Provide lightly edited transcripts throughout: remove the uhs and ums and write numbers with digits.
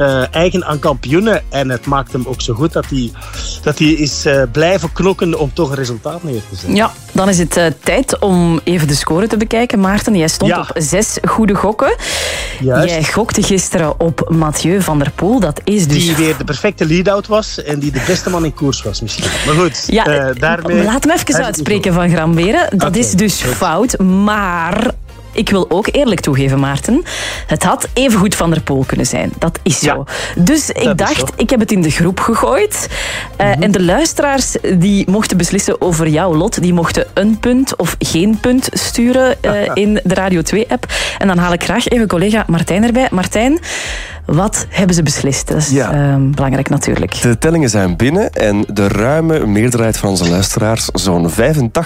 eigen aan kampioenen. En het maakt hem ook zo goed dat hij is blijven knokken om toch een resultaat neer te zetten. Ja, dan is het tijd om even de score te bekijken. Maarten, jij stond op 6 goede gokken. Juist. Jij gokte gisteren op Mathieu van der Poel. Dat is dus... Die weer de perfecte lead-out was en die de beste man in koers was misschien. Maar goed, daarmee... Laat hem even uitspreken van Gramberen. Dat is dus fout, maar... Ik wil ook eerlijk toegeven, Maarten. Het had evengoed Van der Poel kunnen zijn. Dat is zo. Ja, dus ik dacht, ik heb het in de groep gegooid. En de luisteraars die mochten beslissen over jouw lot. Die mochten een punt of geen punt sturen in de Radio 2-app. En dan haal ik graag even collega Martijn erbij. Martijn, wat hebben ze beslist? Dat is belangrijk natuurlijk. De tellingen zijn binnen en de ruime meerderheid van onze luisteraars, zo'n 85%,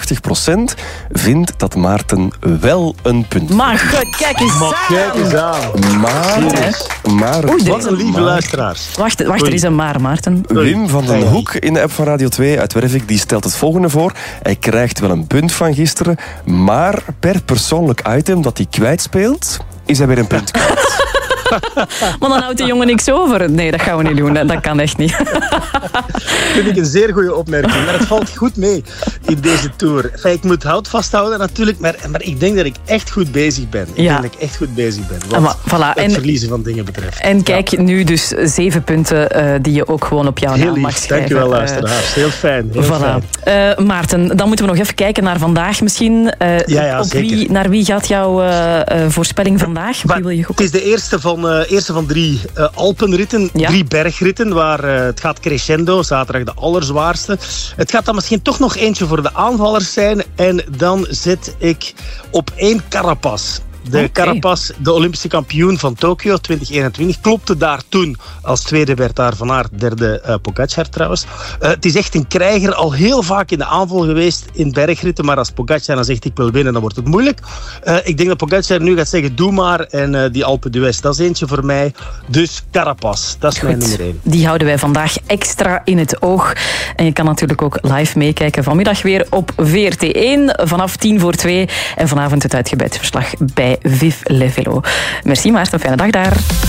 vindt dat Maarten wel een punt. Maar kijk eens aan. Maar wat een lieve luisteraars. Wacht, er is een maar, Maarten. Wim van den Hoek in de app van Radio 2 uit Wervik, die stelt het volgende voor. Hij krijgt wel een punt van gisteren, maar per persoonlijk item dat hij kwijtspeelt, is hij weer een punt kwijt. Maar dan houdt de jongen niks over. Nee, dat gaan we niet doen. Dat kan echt niet. Vind ik een zeer goede opmerking. Maar het valt goed mee in deze Tour. Enfin, ik moet hout vasthouden natuurlijk, maar ik denk dat ik echt goed bezig ben. Ik denk dat ik echt goed bezig ben. Wat het verliezen van dingen betreft. En kijk, nu dus 7 punten die je ook gewoon op jouw naam mag schrijven. Dankjewel, luisteraars. Heel fijn. Fijn. Maarten, dan moeten we nog even kijken naar vandaag misschien. Naar wie gaat jouw voorspelling vandaag? Wie wil je gokken? Het is de eerste van 3 Alpenritten, 3 bergritten, waar het gaat crescendo, zaterdag de allerzwaarste. Het gaat dan misschien toch nog eentje voor de aanvallers zijn en dan zet ik op 1 Carapaz. Carapaz, de Olympische kampioen van Tokio 2021, klopte daar toen. Als tweede werd daar Van Aert, derde Pogacar trouwens. Het is echt een krijger, al heel vaak in de aanval geweest in bergritten, maar als Pogacar dan zegt ik wil winnen, dan wordt het moeilijk. Ik denk dat Pogacar nu gaat zeggen doe maar en die Alpe d'Huez, dat is eentje voor mij. Dus Carapaz, dat is mijn nummer 1. Die houden wij vandaag extra in het oog. En je kan natuurlijk ook live meekijken vanmiddag weer op VRT1 vanaf 2:10. En vanavond het uitgebreid verslag bij Vive le Velo. Merci Maarten, fijne dag daar.